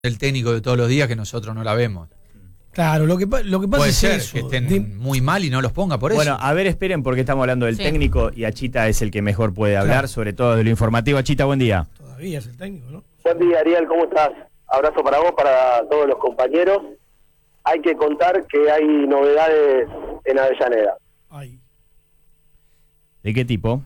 el técnico de todos los días que nosotros no la vemos. Claro, lo que pasa Puede es ser eso. que estén muy mal y no los ponga por eso. Bueno, a ver, esperen porque estamos hablando del técnico y Achita es el que mejor puede hablar, sobre todo de lo informativo. Achita, buen día. Todavía es el técnico, ¿no? Buen día, Ariel, ¿cómo estás? Abrazo para vos, para todos los compañeros. Hay que contar que hay novedades en Avellaneda. Ay. ¿De qué tipo?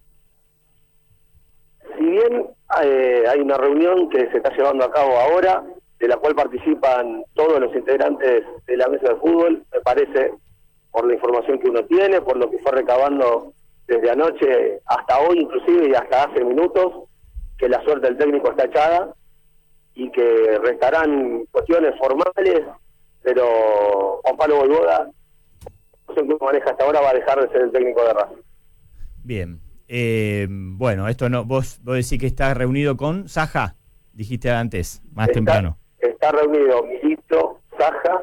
Si bien hay una reunión que se está llevando a cabo ahora, de la cual participan todos los integrantes de la mesa de fútbol, me parece, por la información que uno tiene, por lo que fue recabando desde anoche hasta hoy inclusive y hasta hace minutos, que la suerte del técnico está echada y que restarán cuestiones formales, pero Juan Pablo Voivoda, la situación que maneja hasta ahora, va a dejar de ser el técnico de Racing. Bien. Bueno, esto no. Vos decís que estás reunido con Saja, dijiste antes, más temprano. Está reunido Milito, Saja,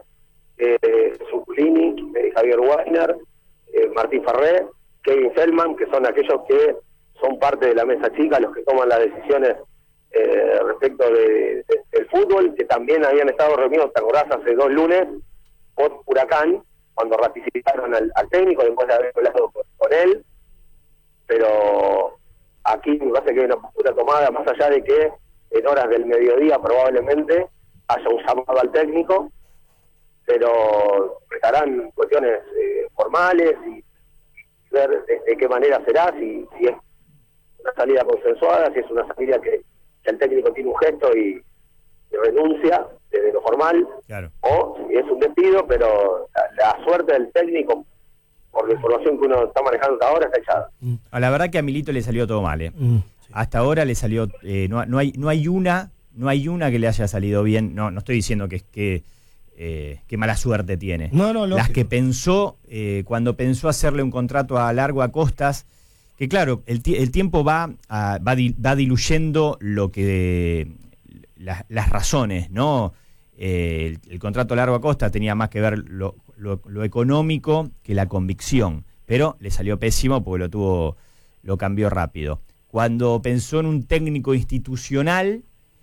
Zuculini, Javier Wagner, Martín Farré, Kevin Feldman, que son aquellos que son parte de la mesa chica, los que toman las decisiones respecto del fútbol, que también habían estado reunidos, ¿te acordás? Hace 2 lunes, post Huracán, cuando ratificaron al técnico, después de haber hablado con él, pero aquí me parece que hay una postura tomada, más allá de que en horas del mediodía probablemente haya un llamado al técnico, pero estarán cuestiones formales y ver de qué manera será, si es una salida consensuada, si es una salida que el técnico tiene un gesto y renuncia desde lo formal, claro, o si es un despido, pero la suerte del técnico, por la información que uno está manejando hasta ahora, está echada. La verdad que a Milito le salió todo mal, Sí. Hasta ahora le salió, no hay una que le haya salido bien. No estoy diciendo que mala suerte tiene. No, lógico. Las que pensó, cuando pensó hacerle un contrato a largo a costas, que claro, el tiempo va diluyendo lo que las razones, ¿no? El contrato a largo a costas tenía más que ver lo económico que la convicción, pero le salió pésimo porque lo cambió rápido. Cuando pensó en un técnico institucional,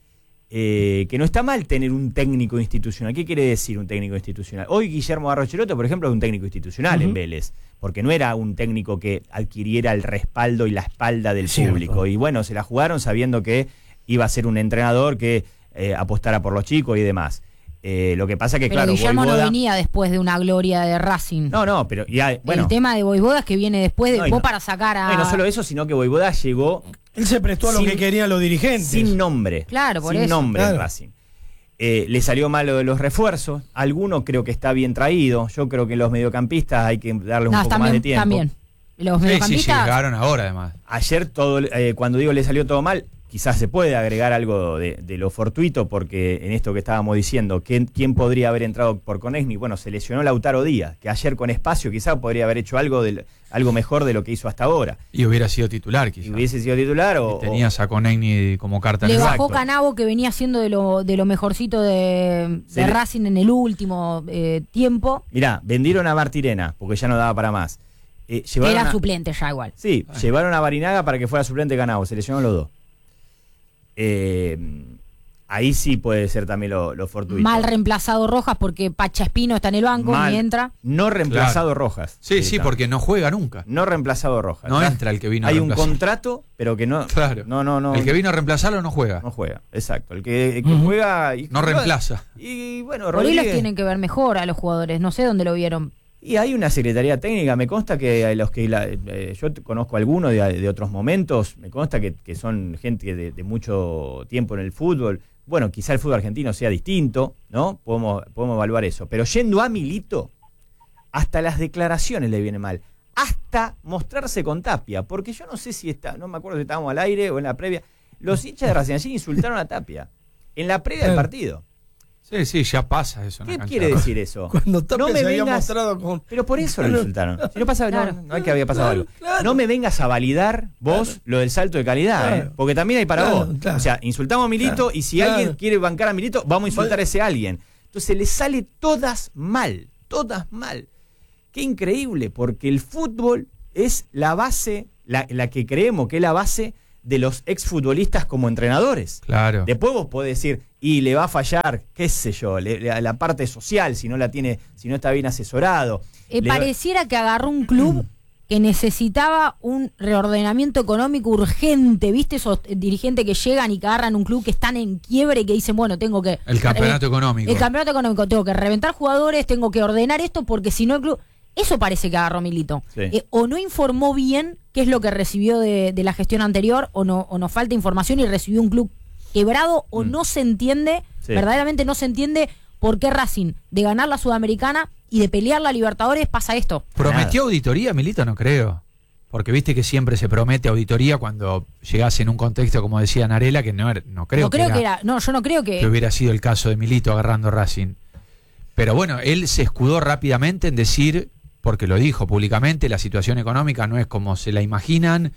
que no está mal tener un técnico institucional. ¿Qué quiere decir un técnico institucional? Hoy Guillermo Barrocheroto, por ejemplo, es un técnico institucional en Vélez, porque no era un técnico que adquiriera el respaldo y la espalda del público. Y bueno, se la jugaron sabiendo que iba a ser un entrenador que apostara por los chicos y demás. Lo que pasa que, pero claro, Guillermo Voivoda no venía después de una gloria de Racing. No, pero ya, bueno. El tema de Voivoda es que viene después de para sacar a... No, y no solo eso, sino que Voivoda llegó... Él se prestó a lo que querían los dirigentes. Sin nombre. Claro, por sin eso. nombre Claro. en Racing. Le salió mal lo de los refuerzos. Alguno creo que está bien traído. Yo creo que los mediocampistas hay que darle un poco más de tiempo. También. Los sí, mediocampistas... llegaron ahora además. Ayer cuando digo le salió todo mal, quizás se puede agregar algo de lo fortuito, porque en esto que estábamos diciendo, ¿quién podría haber entrado por Konechny? Bueno, se lesionó Lautaro Díaz, que ayer con espacio quizás podría haber hecho algo mejor de lo que hizo hasta ahora. Y hubiera sido titular quizás. Y hubiese sido titular o... Tenías a Konechny como carta en Le el bajó saco. Canavo, que venía siendo de lo mejorcito de Racing en el último tiempo. Mirá, vendieron a Martirena, porque ya no daba para más. Era suplente ya igual. Sí, llevaron a Barinaga para que fuera suplente de Canavo, se lesionaron los dos. Ahí sí puede ser también lo fortuito. Mal reemplazado Rojas porque Pacha Espino está en el banco y entra. No reemplazado Claro. Rojas. Sí, porque no juega nunca. No reemplazado Rojas. No entra el que vino a Hay un reemplazar. contrato, pero que no. Claro. No. El que vino a reemplazarlo no juega. No juega, exacto. El que juega. No reemplaza. Y bueno, Por ahí los Rodríguez. tienen que ver mejor a los jugadores. No sé dónde lo vieron. Y hay una secretaría técnica, me consta que yo conozco algunos de otros momentos, me consta que son gente de mucho tiempo en el fútbol. Bueno, quizá el fútbol argentino sea distinto, ¿no? Podemos evaluar eso. Pero yendo a Milito, hasta las declaraciones le viene mal. Hasta mostrarse con Tapia, porque yo no sé no me acuerdo si estábamos al aire o en la previa. Los hinchas de Racing ayer insultaron a Tapia, en la previa del partido. Sí, ya pasa eso. ¿Qué quiere decir eso? Cuando Tapia no me se había vengas, mostrado con... pero por eso lo insultaron. Si no pasaba, Claro. no es que había pasado algo. Claro. No me vengas a validar vos lo del salto de calidad, Claro. porque también hay para vos. Claro. O sea, insultamos a Milito y si alguien quiere bancar a Milito, vamos a insultar a ese alguien. Entonces le sale todas mal. Qué increíble, porque el fútbol es la base, la que creemos que es la base de los exfutbolistas como entrenadores. Claro. Después vos podés decir, y le va a fallar, qué sé yo, la parte social, si no está bien asesorado. Pareciera que agarró un club que necesitaba un reordenamiento económico urgente, ¿viste? Esos dirigentes que llegan y que agarran un club que están en quiebre y que dicen, bueno, tengo que... El campeonato económico. El campeonato económico, tengo que reventar jugadores, tengo que ordenar esto, porque si no el club... Eso parece que agarró Milito. Sí. O no informó bien qué es lo que recibió de la gestión anterior, o nos falta información y recibió un club quebrado, o no se entiende, verdaderamente no se entiende por qué Racing, de ganar la Sudamericana y de pelear la Libertadores, pasa esto. ¿Prometió auditoría, Milito? No creo. Porque viste que siempre se promete auditoría cuando llegás en un contexto, como decía Narela, que no creo que era. No, yo no creo que hubiera sido el caso de Milito agarrando Racing. Pero bueno, él se escudó rápidamente en decir, porque lo dijo públicamente, la situación económica no es como se la imaginan,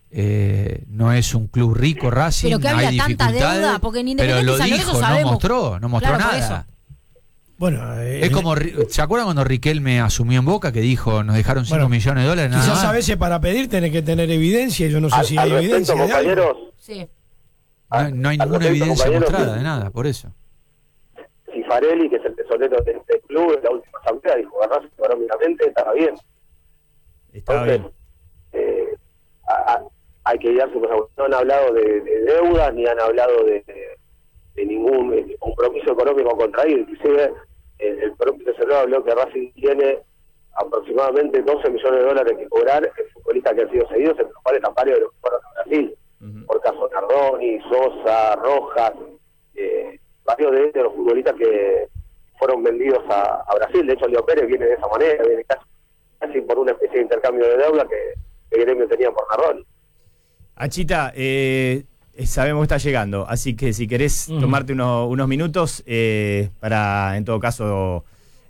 no es un club rico Racing, pero que había hay tanta dificultades, deuda, porque en Independiente pero lo San dijo, Lorenzo no mostró claro, nada. Bueno, es como, ¿se acuerdan cuando Riquelme asumió en Boca que dijo, nos dejaron 5 millones de dólares? Nada quizás más? a veces para pedir tenés que tener evidencia, y yo no sé si hay evidencia de algo. compañeros, Sí. No hay ninguna evidencia mostrada de nada, por eso. Cifarelli, que es el tesorero de este club, en la última asamblea dijo, Racing económicamente estaba bien. Estaba Entonces, bien. hay que guiarse, no han hablado de deudas, ni han hablado de ningún compromiso económico contraído. Inclusive el propio tesorero habló que Racing tiene aproximadamente 12 millones de dólares que cobrar en futbolistas que han sido seguidos, entre los cuales están varios de los que fueron a Brasil. Por caso Nardoni, Sosa, Rojas, varios de los futbolistas que fueron vendidos a Brasil. De hecho, Leo Pérez viene de esa manera, viene casi por una especie de intercambio de deuda que el gremio tenía por Nardoni. Achita, sabemos que está llegando, así que si querés tomarte unos minutos para, en todo caso,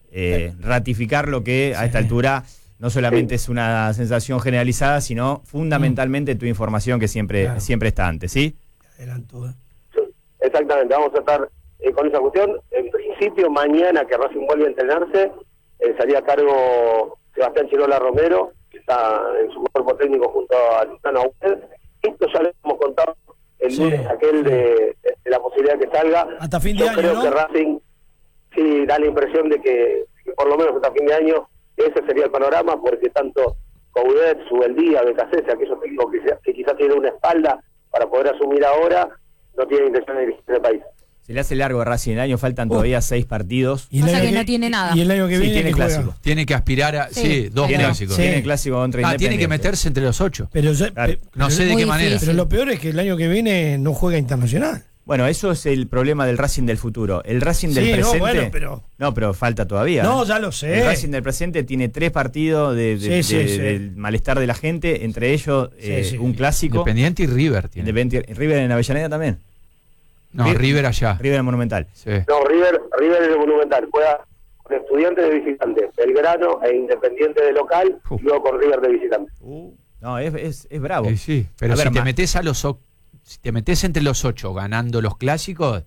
ratificar lo que a esta altura no solamente es una sensación generalizada, sino fundamentalmente tu información que siempre está antes, ¿sí? Adelanto, Sí, exactamente, vamos a estar con esa cuestión. En principio, mañana que Racing vuelve a entrenarse, estaría a cargo Sebastián Chirola Romero, que está en su cuerpo técnico junto a Luciano Agüed. Esto ya les hemos contado el lunes aquel de la posibilidad de que salga. Hasta fin de Yo año, creo ¿no? que Racing sí da la impresión de que por lo menos hasta fin de año ese sería el panorama, porque tanto Coudet, Subeldía, Becasese, aquellos técnicos que quizás tienen una espalda para poder asumir ahora, no tienen intención de dirigir el país. Se le hace largo a Racing el año, faltan todavía 6 partidos. Y el Pasa año que no tiene nada. Y el año que Sí, viene tiene que juega. clásico. Tiene que aspirar a... Sí, dos Tiene clásicos. Tiene clásico contra Tiene Independiente. que meterse entre los 8. Pero No sé de muy qué manera. difícil. pero lo peor es que el año que viene no juega internacional. Bueno, eso es el problema del Racing del futuro. El Racing del Sí, no, presente... bueno, pero- No, pero falta todavía. No, ya lo sé. El Racing del presente tiene 3 partidos del malestar de la gente, entre ellos un clásico. Independiente y River tiene. River en Avellaneda también. No, River allá. River en Monumental. Sí. No, River es el Monumental, juega con Estudiantes de visitante, Belgrano e Independiente de local, y luego con River de visitante. No, es bravo. Sí, pero A ver, si te ma- metes si te metes entre los 8 ganando los clásicos,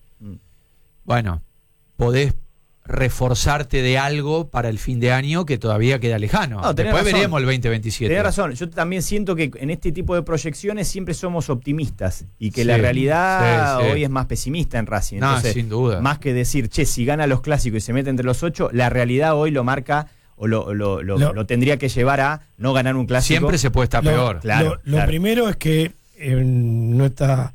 bueno, podés reforzarte de algo para el fin de año que todavía queda lejano. No, tenés Después razón. veremos el 2027. Tenés razón, yo también siento que en este tipo de proyecciones siempre somos optimistas y que Sí, la realidad sí. hoy es más pesimista en Racing. No, Entonces, sin duda. más que decir, che, si gana los clásicos y se mete entre los 8, la realidad hoy lo marca o lo tendría que llevar a no ganar un clásico. Siempre se puede estar peor. Claro, Lo primero es que no está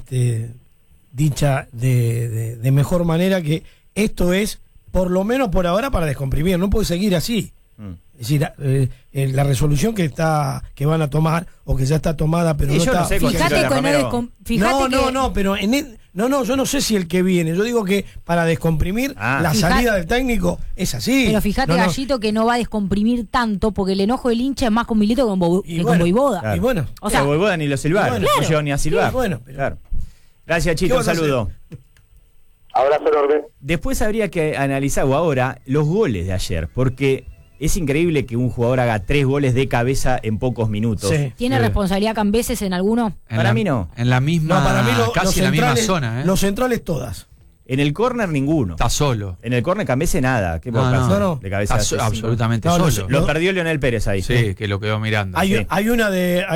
dicha de mejor manera que esto es, por lo menos por ahora, para descomprimir. No puede seguir así. Es decir, la resolución que van a tomar o que ya está tomada, pero Sí, no yo está. no sé con Fíjate Chirola que Romero. No, pero yo no sé si el que viene. Yo digo que para descomprimir la Fíjate- salida del técnico es así. Pero fíjate, No, no. Gallito, que no va a descomprimir tanto, porque el enojo del hincha es más con Milito que con, Y que bueno, con Voivoda. claro. Y bueno, O sea, Pero Voivoda ni lo silbar, Bueno, no claro. llegó ni a silbar. Sí, bueno, pero- Claro. Gracias, ¿Qué Chito, un vas a hacer? saludo. Abrazo enorme. Después habría que analizar, o ahora, los goles de ayer, porque es increíble que un jugador haga 3 goles de cabeza en pocos minutos. Sí. ¿tiene Sí. responsabilidad Cambeses en alguno? En Para la- mí no. En la misma, No, para mí casi los en la misma centrales, zona. los centrales todas. En el córner ninguno. Está solo. En el córner Cambese nada. ¿Qué puede pasar? no. De cabeza Está absolutamente No, solo. Lo perdió Leonel Pérez ahí. Sí, que lo quedó mirando. Hay una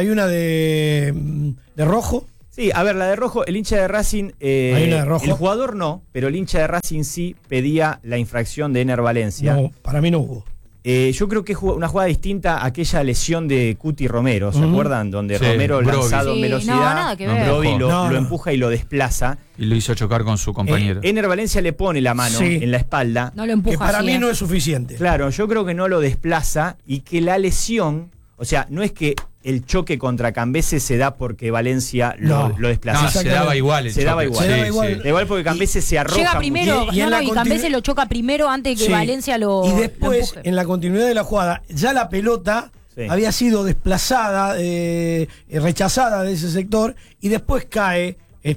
de Rojo. Sí, a ver, la de Rojo, el hincha de Racing, Hay una de Rojo. el jugador no, pero el hincha de Racing sí pedía la infracción de Ener Valencia. No, para mí no hubo. Yo creo que es una jugada distinta a aquella lesión de Cuti Romero, ¿se acuerdan? Donde Sí, Romero Brovi. lanzado en Sí, velocidad, no, nada que ver. Brovi lo No. empuja y lo desplaza. Y lo hizo chocar con su compañero. Ener Valencia le pone la mano Sí. en la espalda. No lo empuja Que para así, mí ¿eh? no es suficiente. Claro, yo creo que no lo desplaza y que la lesión, o sea, no es que el choque contra Cambese se da porque Valencia No. lo desplaza. No, se daba igual. el Se daba choque. igual. Se daba igual. Da igual porque Cambese se arroja. Llega primero, Y en la y Cambese lo choca primero antes de que Sí. Valencia lo Y después, empuje. en la continuidad de la jugada, ya la pelota Sí. había sido desplazada, rechazada de ese sector, y después cae.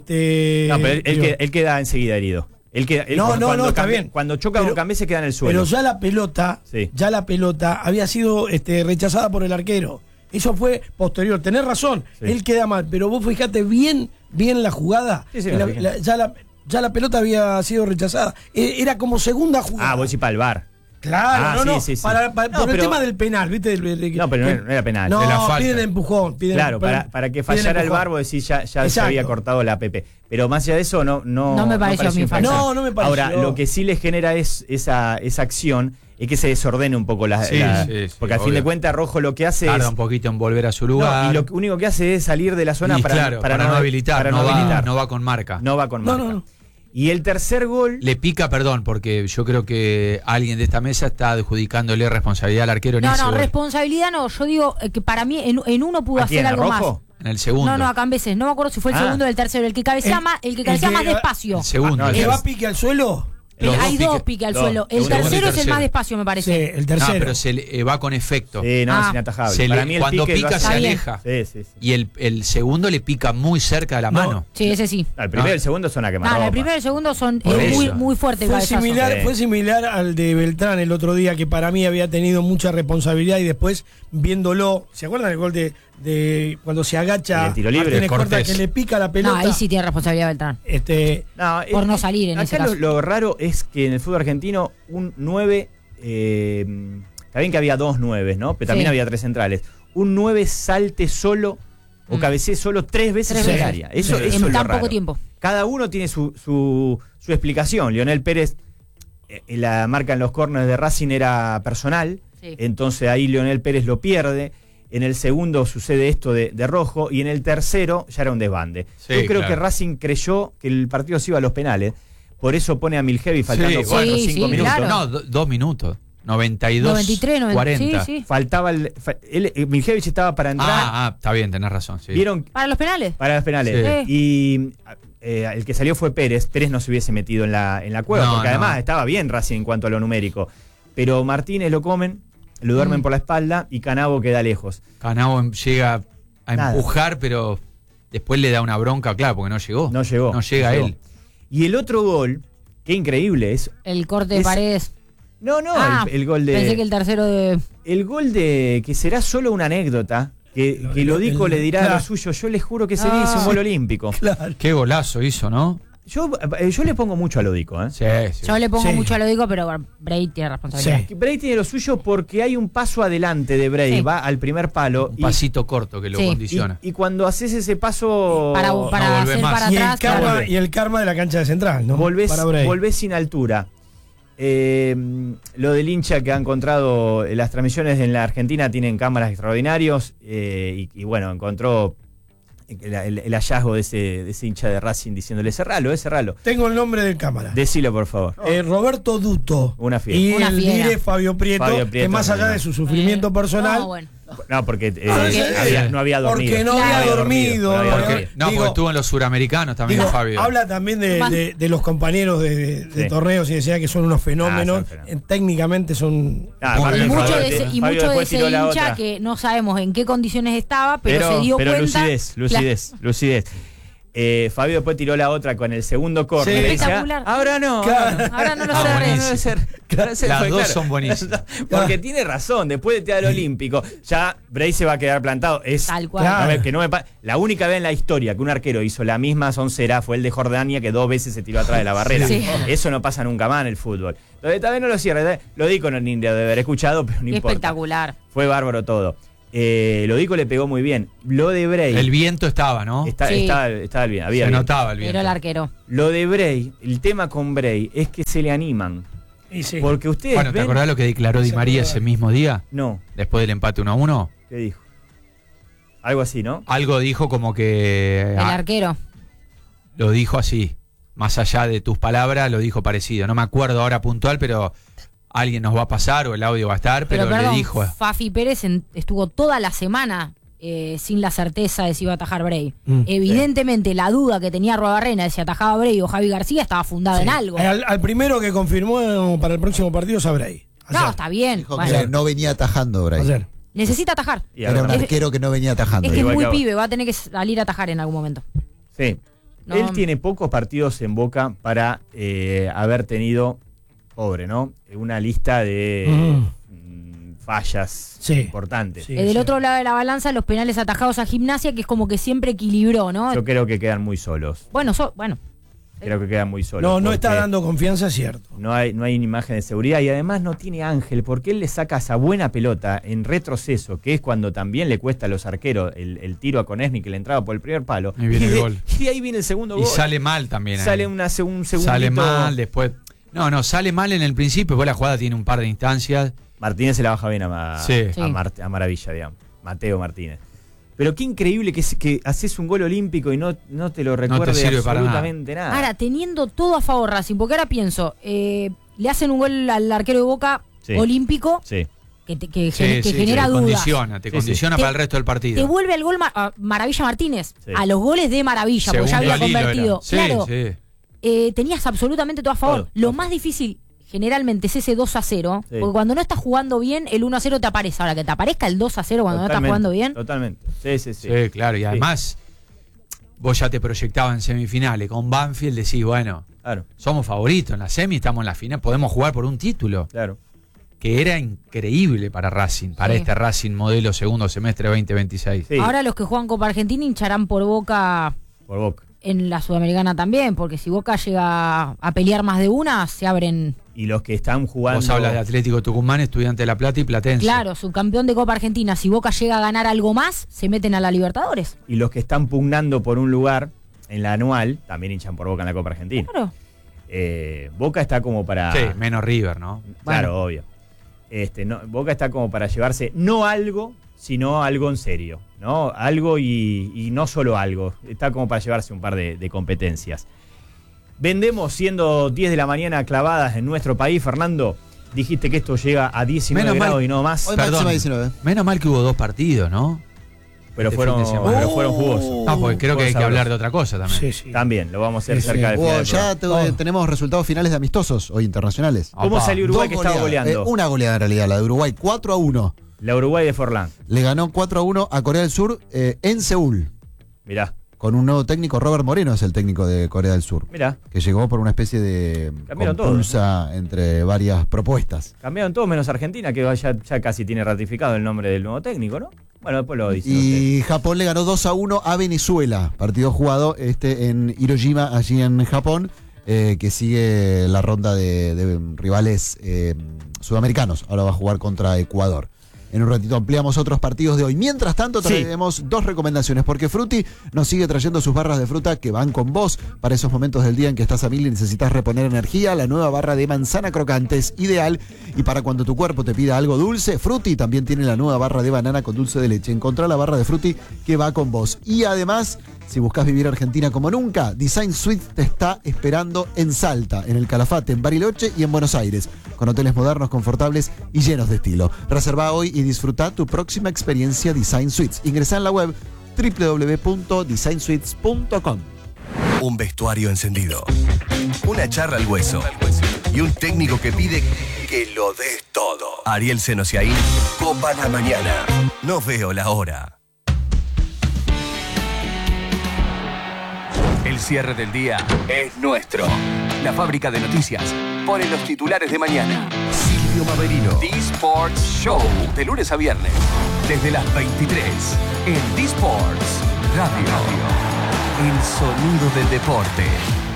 No, pero él queda enseguida herido. Él está bien. Cuando choca Pero- con Cambese queda en el suelo. Pero ya la pelota, Sí. había sido rechazada por el arquero. Eso fue posterior. Tenés razón, Sí. él queda mal, pero vos fijate bien la jugada. Sí, sí, que me fijé. ya la pelota había sido rechazada. Era como segunda jugada. Ah, vos decís para el VAR. Claro, Ah, no. sí. Por No, el pero- tema del penal, ¿viste? No, pero no era penal. No, de la falta. piden empujón. Claro, para que fallara el VAR, vos decís ya se Exacto. había cortado la PP. Pero más allá de eso, no me pareció a mí infracción. No me pareció. Ahora, lo que sí le genera es esa acción es que se desordene un poco Sí, sí, porque al fin obvio. de cuentas Rojo lo que hace Tarda es un poquito en volver a su lugar. no, y lo único que hace es salir de la zona Y para claro, para no habilitar. para no, no va, habilitar. no va con marca. No va con No, marca. no. Y el tercer gol Le pica, perdón, porque yo creo que alguien de esta mesa está adjudicándole responsabilidad al arquero en ese No, gol. responsabilidad no. Yo digo que para mí en uno pudo ¿A quién, hacer a algo Rojo? En el segundo. más. No, a Cambeses. No me acuerdo si fue el segundo o el tercero. El que cabecea más, más despacio. El segundo. Ah, no, ¿Que el va a pique al suelo? Los Hay dos dos piques al dos. suelo. El Segundo y tercero es el tercero. más despacio, me Sí, parece. el No, tercero. pero va con efecto. no, Ah. es inatajable. Para mí el Cuando pique lo pica hace- se Está bien. aleja. Sí. Y el segundo le pica muy cerca de la No. mano. Sí, ese sí. No, el primero y No. el segundo son a quemar. El primero y el segundo son Por muy, eso. muy fuertes. el cabezazo. Fue similar al de Beltrán el otro día, que para mí había tenido mucha responsabilidad, y después viéndolo, ¿se acuerdan del gol de cuando se agacha El tiro libre, Martínez Corta, Cortés. que le pica la No, pelota? ahí sí tiene responsabilidad Beltrán. Por no salir en ese acá caso. lo raro es que en el fútbol argentino un 9, está bien que había 2 9, ¿no? Pero también Sí. había 3 centrales. Un 9 salte solo o cabecee solo 3 veces Tres en el veces. área. Eso Sí. es En lo tan raro. poco tiempo. Cada uno tiene su explicación. Leonel Pérez, la marca en los corners de Racing era personal, Sí. entonces ahí Leonel Pérez lo pierde. En el segundo sucede esto de Rojo y en el tercero ya era un desbande. Sí, Yo creo claro. que Racing creyó que el partido se iba a los penales, por eso pone a Milhevi faltando Sí, 4 o sí, 5 sí, minutos. claro. No, 2 minutos. 92, 93, 40. Sí, sí. Faltaba Milhevic estaba para entrar. Está bien, tenés razón. Sí. ¿Vieron? Para los penales. Para los penales. Sí. Y el que salió fue Pérez. Pérez no se hubiese metido en la cueva, No, porque no. además estaba bien Racing en cuanto a lo numérico. Pero Martínez lo comen, lo duermen por la espalda y Canavo queda lejos. Canavo llega a Nada. empujar, pero después le da una bronca, claro, porque no llegó. No llegó. No llega no llegó. él. Y el otro gol, qué increíble es. El corte de Es- Paredes. No, el gol de. Pensé que el tercero de. El gol de. Que será solo una anécdota. Que Lodico le dirá a claro. lo suyo. Yo les juro que ese día hice un gol olímpico. Claro. Qué golazo hizo, ¿no? Yo le pongo mucho a Lodico, ¿eh? Sí, sí. Yo le pongo Sí. mucho a lo digo, pero bueno, Bray tiene responsabilidad. Sí. Bray tiene lo suyo porque hay un paso adelante de Bray, Sí. va al primer palo Un pasito corto que lo Sí. condiciona. y cuando haces ese paso Para no hacer volvés más. para Y el, atrás. karma, claro. volvés. y el karma de la cancha de Central, ¿no? Para Bray. volvés sin altura. Lo del hincha que ha encontrado las transmisiones en la Argentina tienen cámaras extraordinarios y bueno, encontró el hallazgo de ese hincha de Racing diciéndole cerralo. Tengo el nombre del cámara. Decilo, por favor. Roberto Duto. Una fiera. Y Una el fiera. líder Fabio Prieto, Fabio Prieto, que más allá no. de su sufrimiento personal, No, bueno. No, porque sí. no había dormido. Porque no había dormido. no había Porque- dormido. No, Digo- porque estuvo en los suramericanos también, digo, Fabio. habla también de los compañeros de Sí. torneos y decía que son unos fenómenos. son fenómenos. Técnicamente son. Ah, Muy aparte, bien, Y mucho Fabio, de ese, Fabio y mucho de después ese tiró la hincha otra. que no sabemos en qué condiciones estaba, pero se dio cuenta. lucidez. Fabio después tiró la otra con el segundo córner. Sí. Y decía, Espectacular. ahora no. Claro. Ahora no lo Ah, cerré. buenísimo. Las dos son buenísimas. Porque tiene razón, después del teatro olímpico, ya Bray se va a quedar plantado. Es Tal cual. Claro. La única vez en la historia que un arquero hizo la misma soncera fue el de Jordania, que 2 veces se tiró atrás de la barrera. Sí. Eso no pasa nunca más en el fútbol. Entonces, tal vez no lo cierre. Lo di con el India de haber escuchado, pero no Qué importa. espectacular. Fue bárbaro todo. Lo Dico le pegó muy bien. Lo de Bray. El viento estaba, ¿no? Sí. Estaba bien, había Se bien. notaba el Pero viento. el arquero. Lo de Bray, el tema con Bray es que se le animan. Y sí. Porque ustedes Bueno, ¿te ven... acordás lo que declaró Di María ese mismo día? No, Después del empate 1-1. ¿qué dijo? Algo así, ¿no? Algo dijo como que... El arquero. Lo dijo así. Más allá de tus palabras, lo dijo parecido. No me acuerdo ahora puntual, pero alguien nos va a pasar o el audio va a estar, pero perdón, le dijo... Fafi Pérez estuvo toda la semana sin la certeza de si iba a atajar Bray. Evidentemente, la duda que tenía Arruabarrena de si atajaba Bray o Javi García estaba fundada en algo. Al primero que confirmó para el próximo partido es a Bray. No, está bien. Dijo Bueno, que no venía atajando, Bray. Ayer. necesita atajar. Y Era un ahora- arquero que no venía atajando. Es que es Igual muy que pibe, va a tener que salir a atajar en algún momento. Sí. No. Él tiene pocos partidos en Boca para haber tenido, pobre, ¿no? Una lista de fallas Sí. importantes. Sí. Del otro lado de la balanza, los penales atajados a Gimnasia, que es como que siempre equilibró, ¿no? Yo creo que quedan muy solos. Bueno, Creo que quedan muy solos. No está porque dando confianza, es cierto. No hay una imagen de seguridad y además no tiene ángel porque él le saca esa buena pelota en retroceso, que es cuando también le cuesta a los arqueros el tiro a Konechny que le entraba por el primer palo. Ahí viene y el de- gol. Y de ahí viene el segundo Y gol. sale mal también. ahí. Sale un segundito. Sale mal, después... No, sale mal en el principio, después la jugada tiene un par de instancias. Martínez se la baja bien Sí. a Maravilla, digamos. Mateo Martínez. Pero qué increíble que haces un gol olímpico y no te lo recuerde sirve para absolutamente nada. ahora, teniendo todo a favor Racing, porque ahora pienso, le hacen un gol al arquero de Boca Sí. olímpico Sí. que Sí, genera te dudas. condiciona, Sí, condiciona sí. para el resto del partido. Te vuelve al gol Maravilla Martínez, Sí. a los goles de Maravilla, porque ya Segundo había al hilo convertido. era. Sí, Claro, sí. tenías absolutamente todo a favor. Todo. Lo más difícil generalmente es ese 2-0, Sí. porque cuando no estás jugando bien, el 1-0 te aparece. Ahora, que te aparezca el 2-0 cuando no estás Totalmente, jugando bien. Totalmente. Sí. Sí, claro. Y además, vos ya te proyectabas en semifinales. Con Banfield decís, bueno, Claro, somos favoritos en la semi, estamos en la final, podemos jugar por un título. claro. Que era increíble para Racing, para Sí. este Racing modelo segundo semestre 2026. Sí, Ahora los que juegan Copa Argentina hincharán por Boca por Boca. en la Sudamericana también, porque si Boca llega a pelear más de una, se abren. Y los que están jugando. Vos hablas de Atlético Tucumán, Estudiante de La Plata y Platense. Claro, subcampeón de Copa Argentina. Si Boca llega a ganar algo más, se meten a la Libertadores. Y los que están pugnando por un lugar en la anual también hinchan por Boca en la Copa Argentina. Claro. Boca está como para. Sí, menos River, ¿no? Claro, obvio. Boca está como para llevarse no algo, sino algo en serio, ¿no? Algo y no solo algo. Está como para llevarse un par de competencias. Vendemos siendo 10 de la mañana clavadas en nuestro país, Fernando. Dijiste que esto llega a 19 Menos mal. grados y no más, Hoy Perdón. máxima 19. Menos mal que hubo dos partidos, ¿no? pero este fueron, fin de semana. pero fueron jugosos. No, porque creo que hay que sabroso. hablar de otra cosa también. Sí, sí. También, lo vamos a hacer Sí, cerca sí. del final del Ya programa. tenemos resultados finales de amistosos hoy internacionales. ¿Cómo Opa. salió Uruguay que Dos estaba goleadas. goleando? Una goleada en realidad, la de Uruguay, 4-1. La Uruguay de Forlán. Le ganó 4-1 a Corea del Sur en Seúl. Mirá, Con un nuevo técnico, Robert Moreno es el técnico de Corea del Sur. mirá. Que llegó por una especie de Cambiaron todo, compulsa entre varias propuestas. Cambiaron todos menos Argentina, que ya casi tiene ratificado el nombre del nuevo técnico, ¿no? Bueno, después lo dicen ustedes. Y Japón le ganó 2-1 a Venezuela. Partido jugado en Hiroshima, allí en Japón, que sigue la ronda de rivales sudamericanos. Ahora va a jugar contra Ecuador. En un ratito ampliamos otros partidos de hoy. Mientras tanto, Sí. traemos dos recomendaciones, porque Frutti nos sigue trayendo sus barras de fruta que van con vos para esos momentos del día en que estás a mil y necesitas reponer energía. La nueva barra de manzana crocante es ideal. Y para cuando tu cuerpo te pida algo dulce, Frutti también tiene la nueva barra de banana con dulce de leche. Encontrá la barra de Frutti que va con vos. Y además, si buscas vivir Argentina como nunca, Design Suite te está esperando en Salta, en el Calafate, en Bariloche y en Buenos Aires, con hoteles modernos, confortables y llenos de estilo. Reserva hoy y disfruta tu próxima experiencia Design Suites. Ingresá en la web www.designsuites.com. Un vestuario encendido, una charla al hueso y un técnico que pide que lo des todo. Ariel Senosiaín, Copa la Mañana. No veo la hora. El cierre del día es nuestro. La fábrica de noticias pone los titulares de mañana. Silvio Maverino. D-Sports Show. De lunes a viernes. Desde las 23. En D-Sports Radio. El sonido del deporte.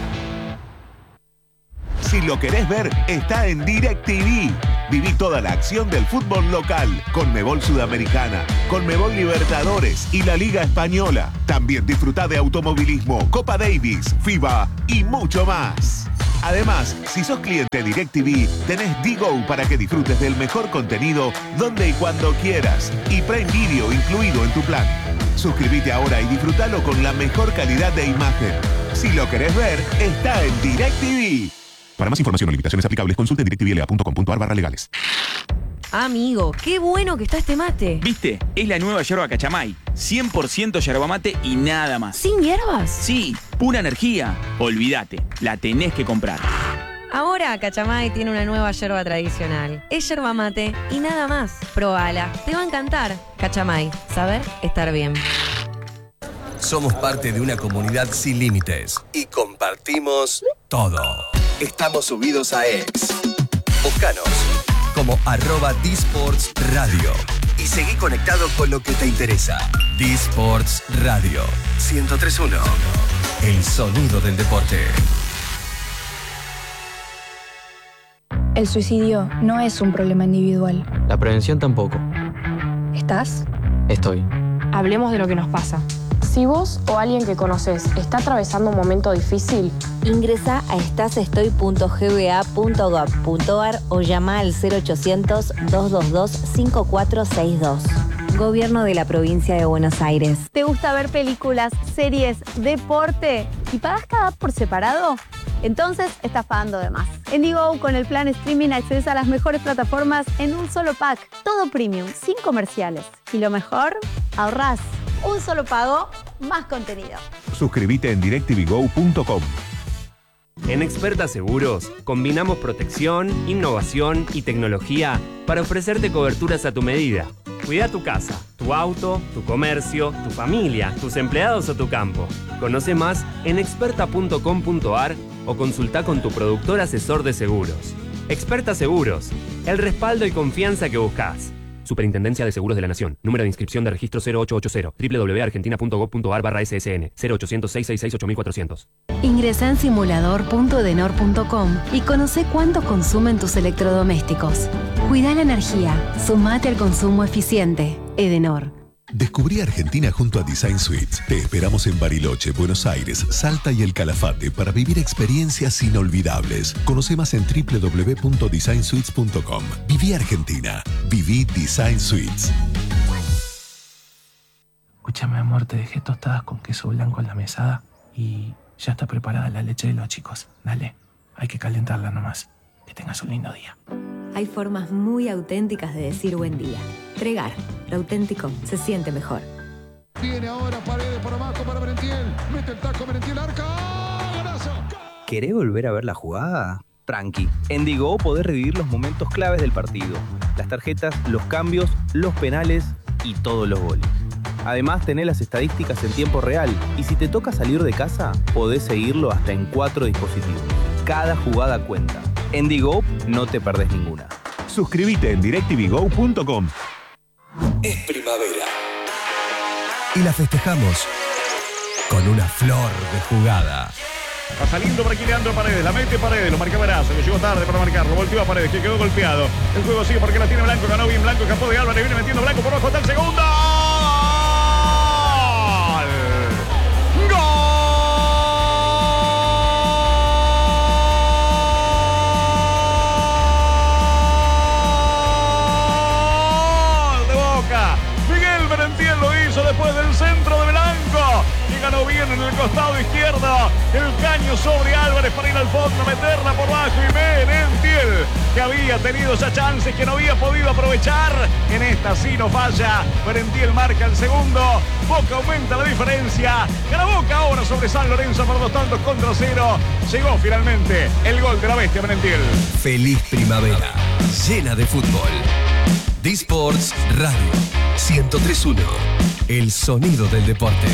Si lo querés ver, está en DirecTV. Viví toda la acción del fútbol local, Conmebol Sudamericana, Conmebol Libertadores y la Liga Española. También disfrutá de automovilismo, Copa Davis, FIBA y mucho más. Además, si sos cliente DirecTV, tenés D-Go para que disfrutes del mejor contenido donde y cuando quieras. Y Prime Video incluido en tu plan. Suscríbete ahora y disfrútalo con la mejor calidad de imagen. Si lo querés ver, está en DirecTV. Para más información o limitaciones aplicables, consulte directvla.com.ar/legales. Amigo, qué bueno que está este mate. ¿Viste? Es la nueva yerba Cachamay. 100% yerba mate y nada más. ¿Sin hierbas? Sí, pura energía. Olvídate, la tenés que comprar. Ahora Cachamay tiene una nueva yerba tradicional. Es yerba mate y nada más. Probala, te va a encantar. Cachamay, saber estar bien. Somos parte de una comunidad sin límites y compartimos todo. Estamos subidos a X. Búscanos como @DSports Radio y seguí conectado con lo que te interesa. D-Sports Radio 103.1. El sonido del deporte. El suicidio no es un problema individual. La prevención tampoco. ¿Estás? Estoy. Hablemos de lo que nos pasa. Si vos o alguien que conoces está atravesando un momento difícil, ingresa a estasestoy.gba.gov.ar o llama al 0800-222-5462. Gobierno de la Provincia de Buenos Aires. ¿Te gusta ver películas, series, deporte y pagás cada app por separado? Entonces estás pagando de más. En D-Go, con el plan streaming, accedes a las mejores plataformas en un solo pack. Todo premium, sin comerciales. Y lo mejor, ahorrás. Un solo pago, más contenido. Suscríbete en directvgo.com. En Experta Seguros, combinamos protección, innovación y tecnología para ofrecerte coberturas a tu medida. Cuida tu casa, tu auto, tu comercio, tu familia, tus empleados o tu campo. Conoce más en experta.com.ar o consulta con tu productor asesor de seguros. Experta Seguros, el respaldo y confianza que buscas. Superintendencia de Seguros de la Nación. Número de inscripción de registro 0880. www.argentina.gov.ar/SSN. 0800-666-8400. Ingresa en simulador.edenor.com y conoce cuánto consumen tus electrodomésticos. Cuida la energía. Sumate al consumo eficiente. Edenor. Descubrí Argentina junto a Design Suites. Te esperamos en Bariloche, Buenos Aires, Salta y El Calafate para vivir experiencias inolvidables. Conoce más en www.designsuites.com. Viví Argentina. Viví Design Suites. Escúchame, amor, te dejé tostadas con queso blanco en la mesada y ya está preparada la leche de los chicos. Dale, hay que calentarla nomás. Que tengas un lindo día. Hay formas muy auténticas de decir buen día. Pregar, lo auténtico se siente mejor. Viene ahora Paredes por abajo para Merentiel. Mete el taco Merentiel, arca. ¡Golazo! ¿Querés volver a ver la jugada? Tranqui. En D-Go podés revivir los momentos claves del partido. Las tarjetas, los cambios, los penales y todos los goles. Además, tenés las estadísticas en tiempo real. Y si te toca salir de casa, podés seguirlo hasta en 4 dispositivos. Cada jugada cuenta. En D-Go no te perdés ninguna. Suscríbete en directvgo.com. Es primavera. Y la festejamos con una flor de jugada. Va saliendo por aquí Leandro Paredes, la mete Paredes, lo marca Berazo, que llegó tarde para marcarlo, volteó a Paredes, que quedó golpeado. El juego sigue porque la tiene Blanco, ganó bien Blanco, escapó de Álvarez, viene metiendo Blanco por abajo hasta el segundo. Después del centro de Blanco y ganó bien en el costado izquierdo el caño sobre Álvarez para ir al fondo, meterla por bajo y Merentiel, que había tenido esa chance que no había podido aprovechar, en esta sí no falla. Merentiel marca el segundo, Boca aumenta la diferencia, gana Boca ahora sobre San Lorenzo por 2-0. Llegó finalmente el gol de la bestia Merentiel. Feliz primavera, llena de fútbol. D-Sports Radio 103.1. El sonido del deporte.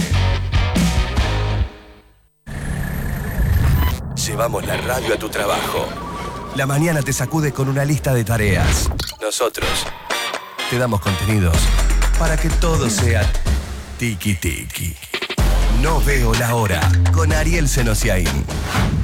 Llevamos la radio a tu trabajo, La mañana te sacude con una lista de tareas. Nosotros te damos contenidos para que todo sea tiki tiki. No veo la hora con Ariel Senosiaín.